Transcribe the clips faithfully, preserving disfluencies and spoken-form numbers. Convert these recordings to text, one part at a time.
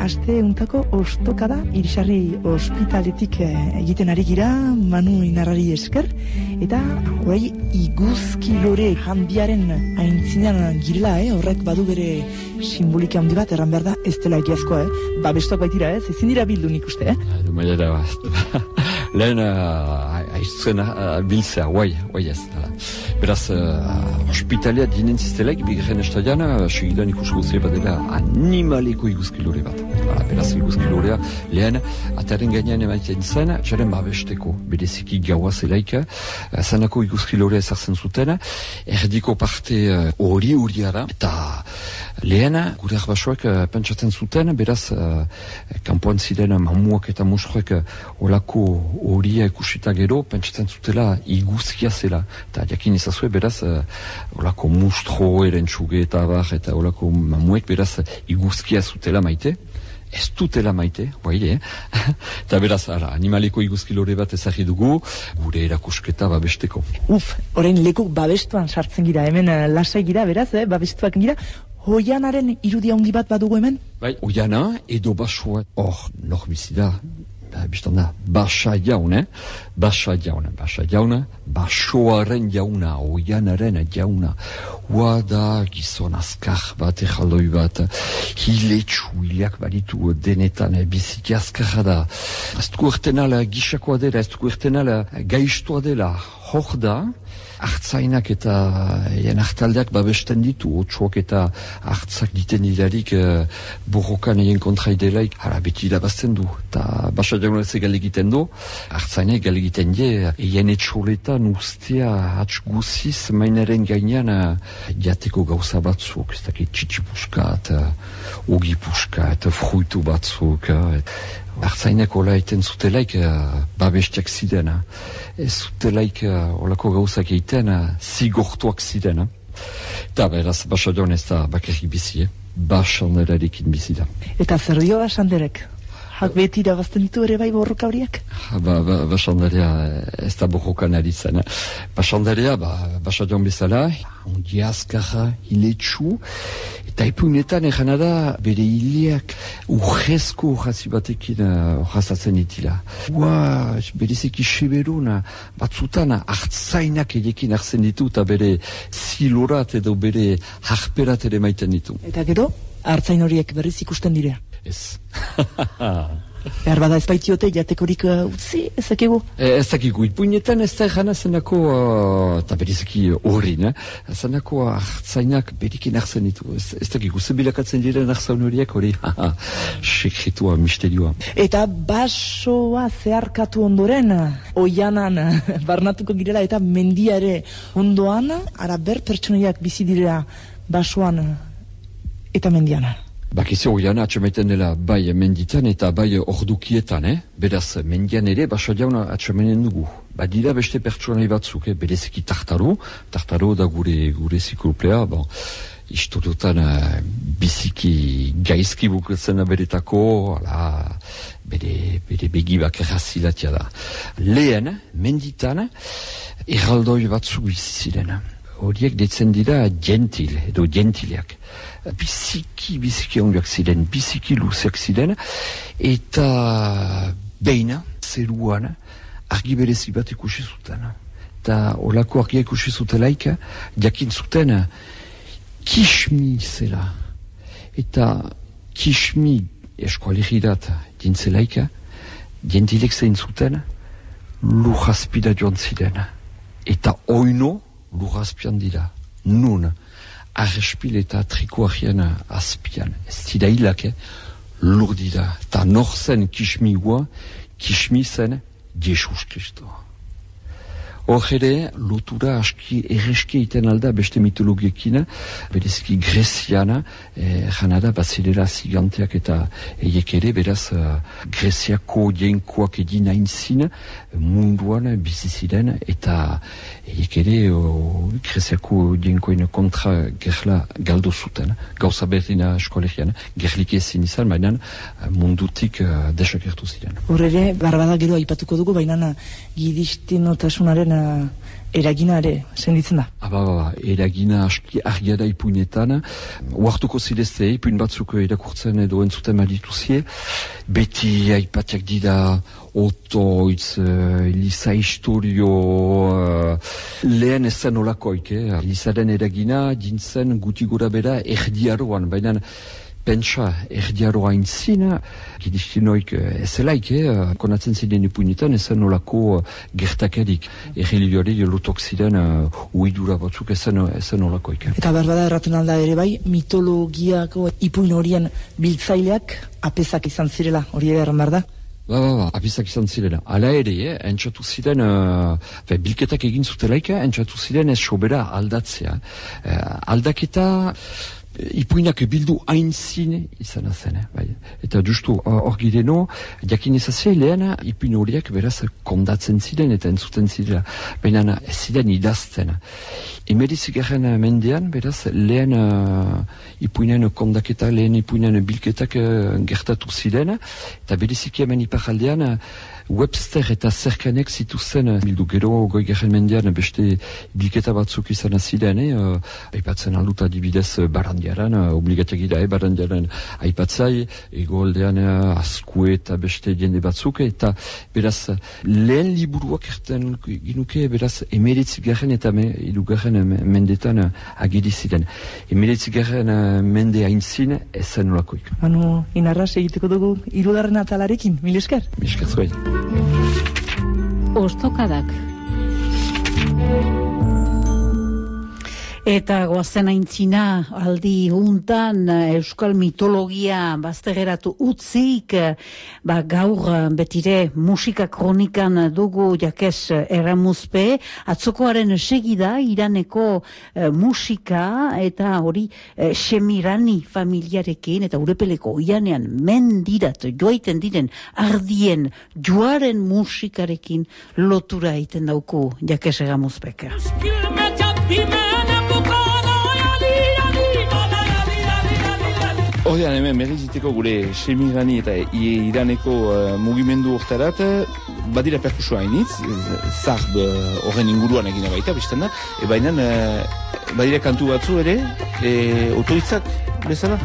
aste untako ostokada Irisarri ospitaletik egiten ari gira, Manu Inarrari esker, eta horai iguzki lore handiaren aintzinan girela, eh? Horrek badu bere simbolika handi bat, erran behar da, ez dela egiazkoa, eh? Babestok baitira, ez? Ezin dira bildu nik uste, eh? Du maila lehen haiztzen biltzea, guai, guai ez da. Beraz, ospitalea dinen ziztelaik, bigarren estadian, segidan ikusko zire badela animaleko iguzkilore bat. Beraz, iguzkilorea lehen, ataren gainean emaiten zen, txaren babesteko, bereziki gaua zelaik, zanako iguzkilorea ezartzen zuten, erdiko parte hori horiara, eta lehen, gure arbasoak pentsatzen zuten, beraz, kanpoan ziren mamuak eta musroek olako horia ikusita gero, pentsatzen zutela iguzkia zela. Eta jakin izazue, beraz, olako mustro erentsuge eta bar, eta olako mamuek, beraz, iguzkia zutela maite. Ez dutela maite, guaile, eh? Eta beraz, ara, animaleko iguzkilore bat ezagri dugu, gure erakusketa babesteko. Uf, orain leku babestuan sartzen gira, hemen lasai gira, beraz, eh? Babestuak gira. Hoianaren irudia handi bat badugu hemen? Bai, Hoiana edo basoa, hor, nor bizida, biztan da, basa jaun, eh? Basa jaun, basa jaun, basoaren jauna, Hoianaren jauna. Ua da gizon azkar bat, ejaldoi bat, hiletsu, hileak baditu denetan, biziki azkarra da. Ez dugu ertenala gisakoa dela, ez dugu ertenala gaiztoa dela, hor da, hartzainak eta jen hartaldeak babesten ditu, otsuak eta hartzak diten hilarik uh, borrokan egin kontraidelaik, hala beti irabazten du. Eta basa jaunaz egal egiten du, hartzainak egal egiten die, jen etxoletan ustea hatz guziz mainaren gainean uh, jateko gauza batzuk, ez dakit txitzipuskat, uh, ogipuskat, fruitu batzuk, uh, hartzainak hola eten zutelaik uh, babestiak ziren, uh. ez zutelaik uh, holako gauzak egiten uh, zigortuak ziren. Uh. Eta beraz, basa jaun ez da bakarrik bizi, eh? Basanderarekin bizi da. Eta zer dio basanderek? Hak beti irabazten ditu ere bai borroka horiek? Ba, ba, basanderea ez da borrokan aritzen. Eh? Basanderea, ba, basa jaun bezala, ondi azkarra, hiletsu, eta ipunetan egana da bere hileak urrezko urrazi batekin urrazatzen ditila. Ua, berezeki seberun, batzutan hartzainak edekin hartzen ditu eta bere zilorat edo bere harperat ere maiten ditu. Eta gero, hartzain horiek berriz ikusten dira? Ez. Behar bada ez baitiote jatekorik uh, utzi, ez dakigu? E, ez dakigu, ipuinetan ez da egana zenako, eta uh, beriziki horrin, eh? Zenako hartzainak berikin hartzen ditu. Ez, ez dakigu, zebilakatzen diren hartzaun horiek hori, sekretua, misterioa. Eta basoa zeharkatu ondoren, Hoianan barnatuko girela eta mendia ere ondoan, ara ber pertsonaiak bizi direla basoan eta mendiana. Bakizu Hoiana atxamaiten dela bai menditan eta bai ordukietan, eh? Beraz, mendian ere basa jauna atxamainen dugu. Badira beste pertsonai batzuk, eh? Bereziki tartaro, tartaro da gure, gure zikloplea, bon, historiotan uh, biziki gaizki bukatzen beretako, ala, bere, bere begibak errazilatia da. Lehen, menditan, erraldoi batzuk biziziren. Horiek detzen dira gentil, edo gentileak. Biziki, biziki onduak ziren, biziki luzeak ziren, eta beina, zeruan, argi berezi bat ikusi zuten. Eta olako argia ikusi zutelaik, jakin zuten, kismi zela. Eta kismi eskualegirat dintzelaik, gentilek zein zuten, lujazpida joan ziren. Eta oino, lujazpian dira. Nun, arrespil eta trikoarien azpian. Ez dira hilak, eh? Lur dira. Ta nor zen kismigua, kismi zen Jesus Kristo. Hor ere, lotura aski erreski iten alda beste mitologiekin, bereziki Greziana, eh, janada bazirela ziganteak eta eiek ere, beraz, uh, Greziako jenkoak edin aintzin, munduan biziziren, eta eiek ere, uh, Greziako jenkoen kontra gerla galdo zuten, gauza berdina eskolegian, gerlik ezin izan, baina mundutik uh, desakertu ziren. Hor ere, barbada gero aipatuko dugu, baina gidistinotasunaren uh, eragina ere senditzen da. Aba, ba, eragina aski argia da ipuinetan. Uartuko zidezte, ipuin batzuk irakurtzen edo entzuten badituzie. Beti aipatiak dira otoitz, uh, Eliza historio, uh, lehen ezen olakoik, eh? Elizaren eragina dintzen guti gura bera erdiaroan, baina pentsa erdiaroa intzina, gidistinoik ezelaik, eh, konatzen ziren ipuinetan, ezen olako gertakerik. Erreligioari lotok ziren uh, uidura batzuk ezen, ezen olakoik. Eta berbada erraten alda ere bai, mitologiako ipuin horien biltzaileak apezak izan zirela, hori erran behar da? Ba, ba, ba, apizak izan zirela. Hala ere, eh, entzatu ziren, uh, fe, bilketak egin zutelaik, entzatu ziren ez sobera aldatzea. Uh, aldaketa ipuinak bildu haintzin izan zen, eh, bai. Eta justu hor gireno, jakin ezazea lehen, ipuin horiek beraz kondatzen ziren eta entzuten zirela. Baina ez ziren idazten. Emerizigarren mendean, beraz, lehen uh, ipuinen kondaketa, lehen ipuinen bilketak uh, gertatu ziren, eta beriziki hemen iparaldean, uh, Webster eta Zerkanek zituzen bildu gero goigarren mendean beste bilketa batzuk izan ziren, eh? Uh, aipatzen aldut adibidez Barandiaran, uh, obligatiak gira, eh? Barandiaran aipatzai, egoaldean uh, Azkue eta beste jende batzuk, eta beraz lehen liburuak erten ginuke, beraz emeretzigarren eta me, irugarren mendetan uh, agiri ziren. Emeretzigarren uh, mende haintzin ezen olakoik. Manu, inarras egiteko dugu hirugarren atalarekin, mil esker? Mil esker zuai. Ostokadak. Eta goazen aintzina aldi juntan euskal mitologia bazterreratu utzik, ba gaur betire musika kronikan dugu jakes erramuzpe, atzokoaren segida Iraneko eh, musika eta hori eh, Shemirani familiarekin eta urepeleko oianean mendirat joaiten diren ardien joaren musikarekin lotura egiten dauku jakes erramuzpeka. Horrean hemen merriziteko gure Shemirani eta Iraneko uh, mugimendu hortarat, badira perkusua hainitz, zarb horren uh, inguruan egina baita, bizten da, e baina uh, badira kantu batzu ere, e, otoitzak bezala?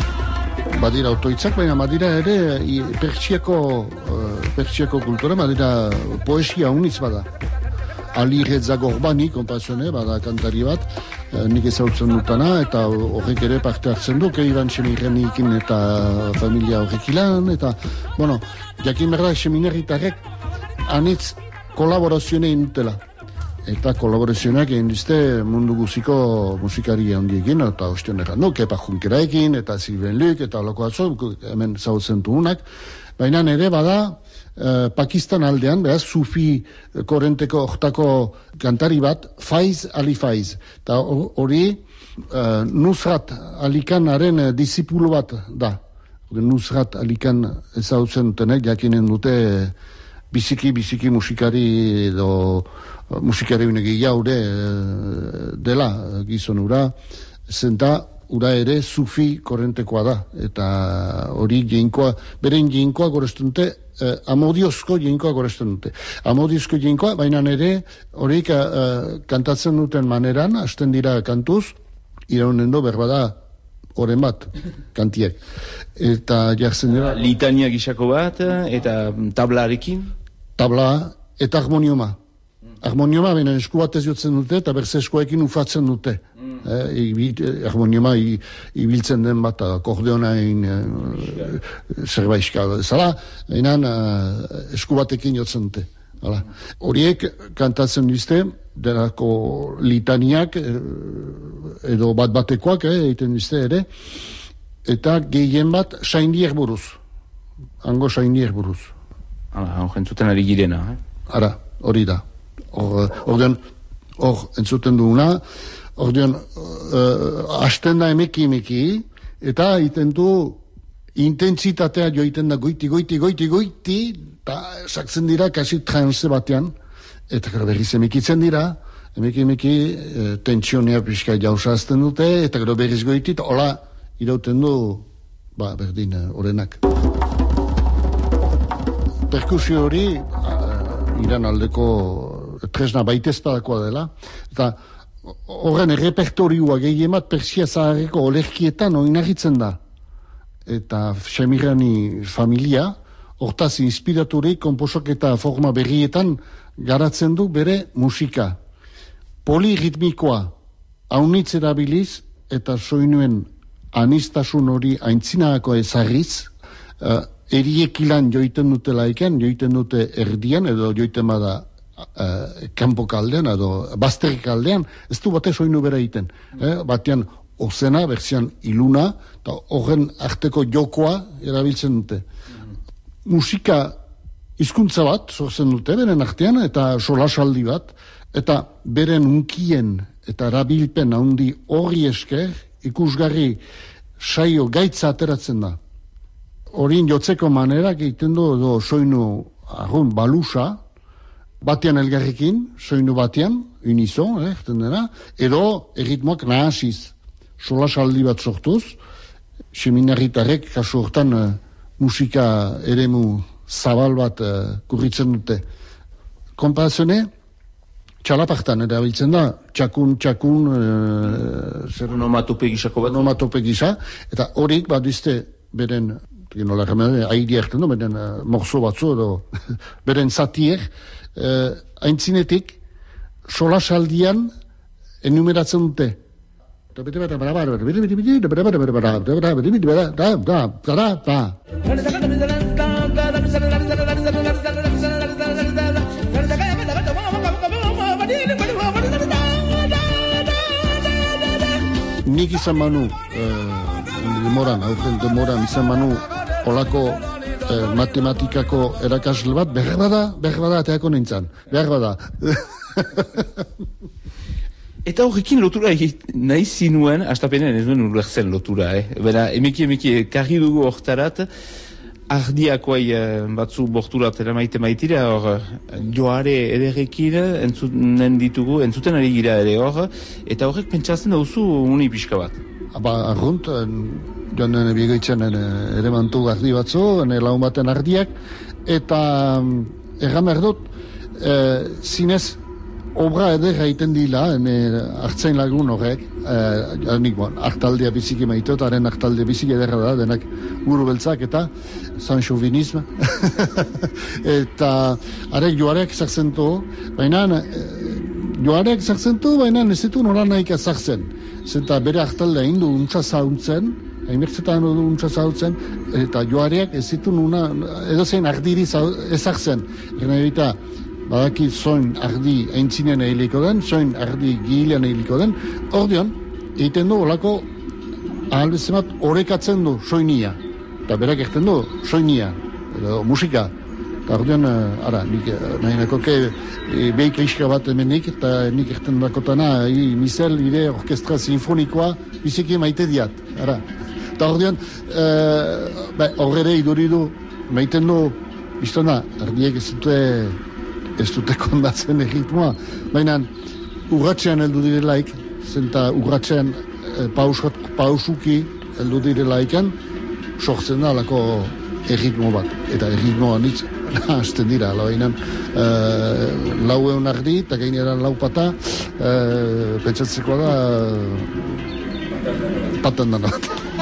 Badira otoitzak, baina badira ere i, pertsiako, uh, pertsiako kultura, badira poesia unitz bada. Ali Reza Gorbani, konpazione, bada kantari bat, eh, nik ezautzen dutana, eta horrek ere parte hartzen du, Iran Shemiranikin eta familia horrek ilan, eta, bueno, jakin berda, Sheminaritarrek anitz kolaborazioa egin dutela. Eta kolaborazioak egin dizte mundu guziko musikari handiekin, eta ostion erran du, Kepa Junkeraekin, eta Sylvain Luc, eta loko atzo, hemen zautzen duunak, baina ere bada, Uh, Pakistan aldean, beraz, Sufi korenteko hortako kantari bat, Faiz Ali Faiz. Eta hori uh, Nusrat Ali Khanaren uh, disipulo bat da. Nusrat Ali Khan ezautzen dutenek, jakinen dute biziki, biziki musikari edo uh, musikari unegi jaude uh, dela gizonura, zenta ura ere Sufi korentekoa da. Eta hori jeinkoa, beren jeinkoa goreztunte, Eh, amodiozko jinkoa goresten dute. Amodiozko jinkoa, baina nire horiek eh, kantatzen duten maneran, hasten dira kantuz, iraunen do berbada oren bat, kantiek. Eta jartzen dira... Litania gisako bat, eta tablarekin? Tabla eta harmonioma. Harmonioma, baina esku bat ez jotzen dute, eta berze eskuekin ufatzen dute. Mm. Eh, harmonioma ibiltzen den bat, akordeonain eh, zerbaitzka zala, baina eh, esku batekin jotzen dute. Hala. Horiek kantatzen dizte, derako litaniak, eh, edo bat batekoak, eh, egiten dizte ere, eta gehien bat saindier buruz. Hango saindier buruz. Hala, hor entzuten ari girena, eh? Ara, hori da. Hor, hor entzuten duguna, hor dion, uh, hasten da emeki emeki, eta egiten du intentsitatea joiten da goiti, goiti, goiti, goiti, eta saktzen dira kasi transe batean, eta gero berriz emekitzen dira, emeki emeki uh, tentsionia pixka jausazten dute, eta gero berriz goiti, eta hola irauten du, ba, berdin, orenak. Perkusio hori, uh, Iran aldeko tresna baitezpadakoa dela, eta horren errepertorioa gehiemat Persia zaharreko olerkietan oinarritzen da. Eta Semirani familia, hortaz inspiraturik komposok eta forma berrietan garatzen du bere musika. Poliritmikoa, haunitz erabiliz, eta soinuen anistasun hori aintzinako ezarriz, uh, eriekilan joiten dute laiken, joiten dute erdian, edo joiten bada uh, kanpo kaldean, edo bazterrik kaldean, ez du bate soinu bera egiten. Eh? Batean ozena, berzian iluna, eta horren arteko jokoa erabiltzen dute. Musika hizkuntza bat, sortzen dute, beren artean, eta solasaldi bat, eta beren unkien eta erabilpen handi horri esker, ikusgarri saio gaitza ateratzen da. Horin jotzeko manerak egiten du edo soinu argun balusa, batean elgarrekin, soinu batean, unison, eh, dena, edo erritmoak nahasiz, solasaldi bat sortuz, seminarritarrek kasu hortan uh, musika eremu zabal bat uh, kurritzen dute. Konparazione, txalapartan erabiltzen da, txakun, txakun, uh, zer... Onomatope gisako bat. Onomatope gisa, eta horik bat dizte beren, nola remedea, airi erten du, beren uh, morso batzu, edo beren zatier, uh, aintzinetik, solasaldian enumeratzen dute. Nik izan manu, demoran, aurten demoran izan manu, olako matematikako erakasle bat, behar bada, behar bada, ateako nintzen, behar bada. Eta horrekin lotura nahi zinuen, astapenean ez duen ulertzen lotura, eh? Bera, emeki emeki karri dugu hortarat, ardiakoai batzu borturat eramaite maitira, hor, joare ederrekin entzuten ditugu, entzuten ari gira ere hor, eta horrek pentsatzen dauzu uni pixka bat. Ba, arrunt, joan nene biegoitzen ere mantu ardi batzu, ene laun baten ardiak, eta erramer dut, e, zinez, obra eder egiten dila, hartzain lagun horrek, eh, nik bon, hartaldea biziki maitot, haren hartaldea biziki ederra da, denak guru beltzak eta san chauvinisme. Eta harek joarek zartzentu, baina joarek zartzentu, baina ez ditu nola nahik zartzen. Zenta bere hartaldea hindu untsa zauntzen, hainbertzetan du untsa zauntzen, eta joareak ez ditu nuna, edo zein ardiri ezartzen. Gena ebita, badaki zoin ardi aintzinen ehiliko den, zoin ardi gihilean ehiliko den, ordean, egiten du olako ahalbezemat orekatzen du soinia. Eta berak egiten du soinia, edo musika. Eta ordean, ara, nik nahi nakoke behik eiska bat hemenik, eta nik egiten dakotana, i, misel, ire, orkestra sinfonikoa, biziki maite diat, ara. Eta ordean, horre iduridu, maiten du, biztona, ardiek ez dute, ez dute kondatzen erritmoa, baina urratxean heldu direlaik, zenta urratxean e, pausuki heldu direlaikan, sortzen da alako erritmo bat, eta erritmoa nitz, hasten dira, baina e, lau egun ardi, eta gaineran lau pata, e, pentsatzeko da, patan dana.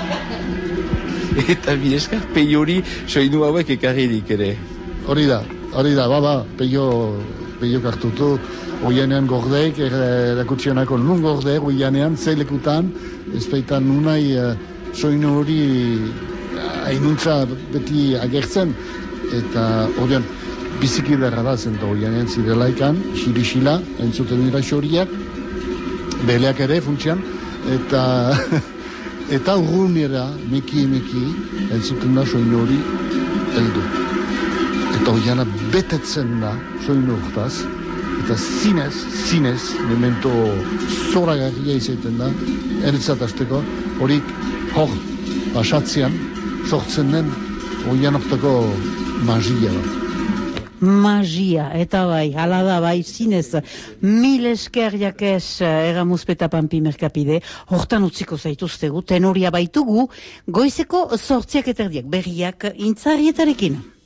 Eta bidezkar, peiori soinu hauek ekarririk ere. Hori da. Hori da, baba, peio, peio kartutu, oianean gordeik, erakutsionako nun gordeik, oianean, zeilekutan, ez baitan nunai uh, soinu hori hainuntza beti agertzen, eta ordean, biziki derra da zen, oianean zirelaikan, xiri-xila, entzuten dira xoriak, beleak ere, funtsian, eta eta urrunera, meki-meki, entzuten da soinu hori heldu. Eta hoiana betetzen da, soinu urtaz, eta zinez, zinez, memento zoragarria izaiten da, eretzat azteko, horik hor basatzean, sortzen den, hoian ortako magia bat. Magia, eta bai, hala da bai, zinez, mil esker jakez Erramuzpeta Pampi Merkapide, hortan utziko zaituztegu, tenoria baitugu, goizeko sortziak eterdiak, berriak intzarrietarekin.